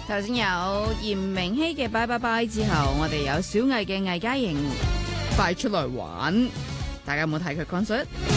頭先有嚴明熙嘅拜拜拜之後，我哋有小藝嘅藝嘉瑩快出來玩，大家有冇睇佢 concert？